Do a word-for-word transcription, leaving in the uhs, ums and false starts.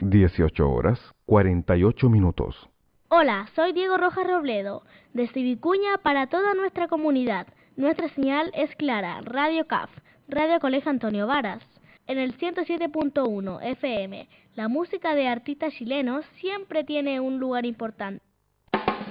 dieciocho horas, cuarenta y ocho minutos. Hola, soy Diego Rojas Robledo, desde Vicuña para toda nuestra comunidad. Nuestra señal es clara, Radio C A F, Radio Colegio Antonio Varas. En el ciento siete punto uno F M, la música de artistas chilenos siempre tiene un lugar importante.